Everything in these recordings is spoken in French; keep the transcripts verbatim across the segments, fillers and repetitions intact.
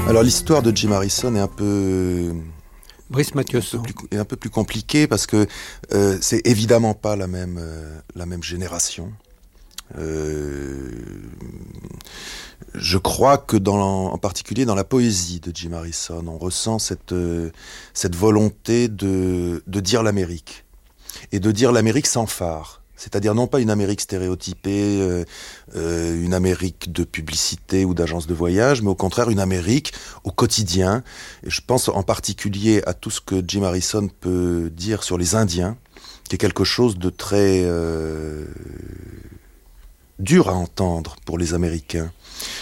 Alors l'histoire de Jim Harrison est un peu... Brice Mathieu un peu plus, est un peu plus compliqué parce que euh, c'est évidemment pas la même, euh, la même génération. Euh, je crois que dans, en particulier dans la poésie de Jim Harrison, on ressent cette, euh, cette volonté de, de dire l'Amérique. Et de dire l'Amérique sans phare. C'est-à-dire non pas une Amérique stéréotypée, euh, euh, une Amérique de publicité ou d'agence de voyage, mais au contraire une Amérique au quotidien. Et je pense en particulier à tout ce que Jim Harrison peut dire sur les Indiens, qui est quelque chose de très euh, dur à entendre pour les Américains.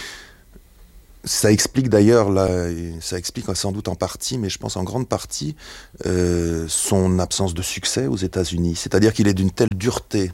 Ça explique d'ailleurs, là, ça explique sans doute en partie, mais je pense en grande partie, euh, son absence de succès aux États-Unis. C'est-à-dire qu'il est d'une telle dureté.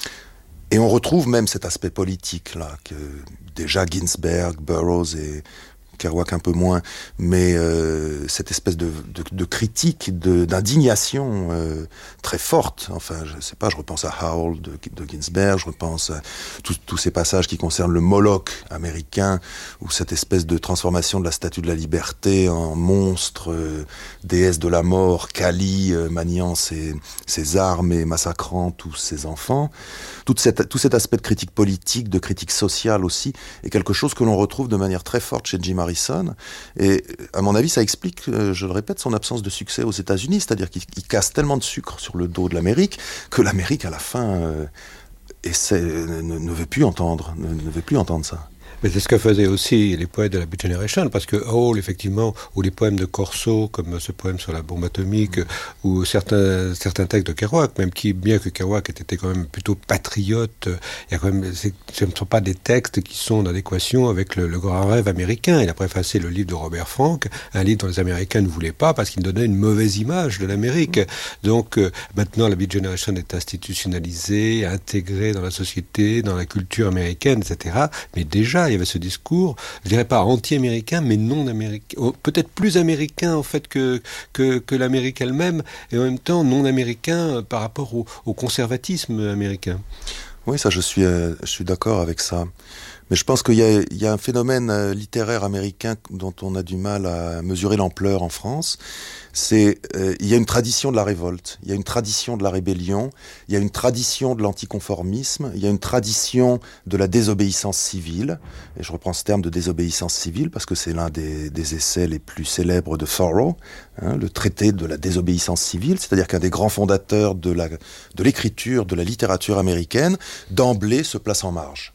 Et on retrouve même cet aspect politique, là, que déjà Ginsberg, Burroughs et Kerouac un peu moins, mais euh, cette espèce de, de, de critique, de, d'indignation euh, très forte. Enfin, je sais pas, je repense à Howl de, de Ginsberg, je repense à tous ces passages qui concernent le Moloch américain, ou cette espèce de transformation de la statue de la liberté en monstre, euh, déesse de la mort, Kali, euh, maniant ses, ses armes et massacrant tous ses enfants. Toute cette, tout cet aspect de critique politique, de critique sociale aussi, est quelque chose que l'on retrouve de manière très forte chez Jim Harrison. Et à mon avis, ça explique, je le répète, son absence de succès aux États-Unis. C'est-à-dire qu'il casse tellement de sucre sur le dos de l'Amérique que l'Amérique, à la fin, euh, essaie, ne, ne veut plus entendre, ne, ne veut plus entendre ça. Mais c'est ce que faisaient aussi les poètes de la Beat Generation, parce que Hall, effectivement, ou les poèmes de Corso, comme ce poème sur la bombe atomique, ou certains, certains textes de Kerouac, même qui, bien que Kerouac était quand même plutôt patriote, il y a quand même, ce ne sont pas des textes qui sont en adéquation avec le, le grand rêve américain. Il a préfacé le livre de Robert Frank, un livre dont les Américains ne voulaient pas, parce qu'il donnait une mauvaise image de l'Amérique. Donc, euh, maintenant, la Beat Generation est institutionnalisée, intégrée dans la société, dans la culture américaine, et cetera. Mais déjà, il y avait ce discours, je dirais pas anti-américain, mais non américain, peut-être plus américain en fait que, que, que l'Amérique elle-même, et en même temps non américain par rapport au, au conservatisme américain. Oui, ça je suis, euh, je suis d'accord avec ça. Mais je pense qu'il y a, il y a un phénomène euh, littéraire américain dont on a du mal à mesurer l'ampleur en France. C'est, euh, il y a une tradition de la révolte, il y a une tradition de la rébellion, il y a une tradition de l'anticonformisme, il y a une tradition de la désobéissance civile. Et je reprends ce terme de désobéissance civile parce que c'est l'un des, des essais les plus célèbres de Thoreau, hein, le traité de la désobéissance civile, c'est-à-dire qu'un des grands fondateurs de la, de l'écriture, de la littérature américaine, d'emblée se place en marge.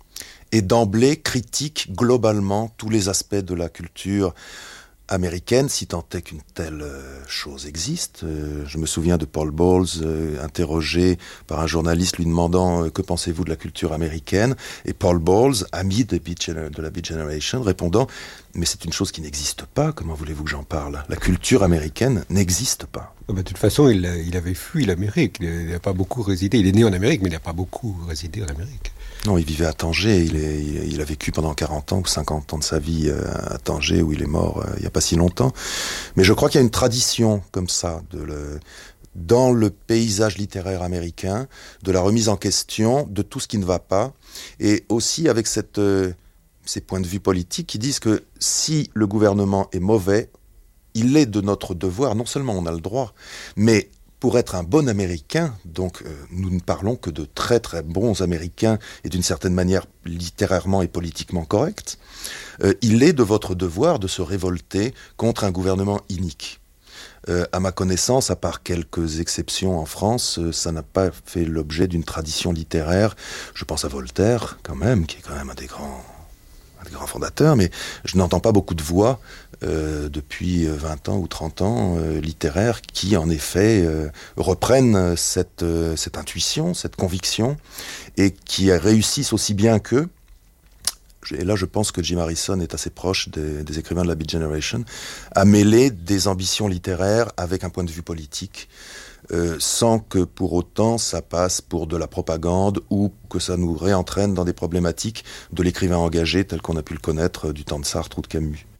Et d'emblée critique globalement tous les aspects de la culture américaine, si tant est qu'une telle euh, chose existe. Euh, je me souviens de Paul Bowles, euh, interrogé par un journaliste lui demandant euh, « Que pensez-vous de la culture américaine ?» Et Paul Bowles, ami de, Beat, de la Beat Generation, répondant « Mais c'est une chose qui n'existe pas, comment voulez-vous que j'en parle ? La culture américaine n'existe pas. » De toute façon, il, il avait fui l'Amérique, il n'a pas beaucoup résidé. Il est né en Amérique, mais il n'a pas beaucoup résidé en Amérique. Non, il vivait à Tanger, il, est, il, il a vécu pendant quarante ans ou cinquante ans de sa vie à Tanger, où il est mort euh, il n'y a pas si longtemps. Mais je crois qu'il y a une tradition comme ça, de le, dans le paysage littéraire américain, de la remise en question de tout ce qui ne va pas, et aussi avec cette, euh, ces points de vue politiques qui disent que si le gouvernement est mauvais, il est de notre devoir, non seulement on a le droit, mais pour être un bon Américain, donc euh, nous ne parlons que de très très bons Américains et d'une certaine manière littérairement et politiquement corrects, euh, il est de votre devoir de se révolter contre un gouvernement inique. Euh, à ma connaissance, à part quelques exceptions en France, euh, ça n'a pas fait l'objet d'une tradition littéraire. Je pense à Voltaire, quand même, qui est quand même un des grands, un des grands fondateurs, mais je n'entends pas beaucoup de voix Euh, depuis vingt ans ou trente ans, euh, littéraires, qui en effet euh, reprennent cette, euh, cette intuition, cette conviction, et qui réussissent aussi bien qu'eux. Et là je pense que Jim Harrison est assez proche des, des écrivains de la Beat Generation, à mêler des ambitions littéraires avec un point de vue politique, euh, sans que pour autant ça passe pour de la propagande ou que ça nous réentraîne dans des problématiques de l'écrivain engagé tel qu'on a pu le connaître du temps de Sartre ou de Camus.